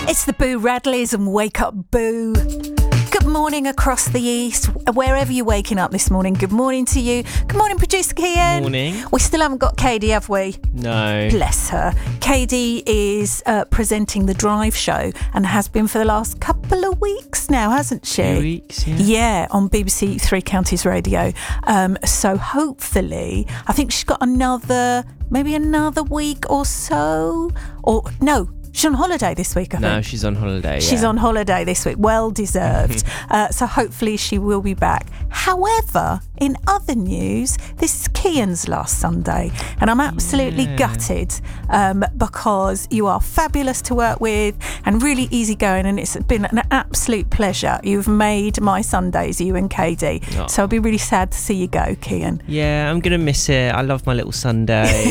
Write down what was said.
It's the Boo Radleys and Wake Up Boo. Good morning across the east, wherever you're waking up this morning. Good morning to you. Good morning, producer Kian. Morning. We still haven't got Katie, have we? No. Bless her. Katie is presenting the Drive show and has been for the last couple of weeks now, hasn't she? 2 weeks, yeah. Yeah, on BBC Three Counties Radio. So hopefully, I think she's got maybe another week or so. Or no. She's on holiday this week, I think. No, she's on holiday. She's on holiday this week. Well deserved. So hopefully she will be back. However, in other news, this is Kian's last Sunday. And I'm absolutely gutted because you are fabulous to work with and really easygoing. And it's been an absolute pleasure. You've made my Sundays, you and KD. So I'll be really sad to see you go, Kian. Yeah, I'm going to miss it. I love my little Sunday.